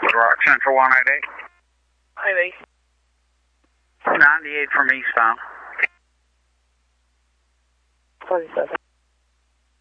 Rock Central 188. Hi, mate. 98 from eastbound. 47.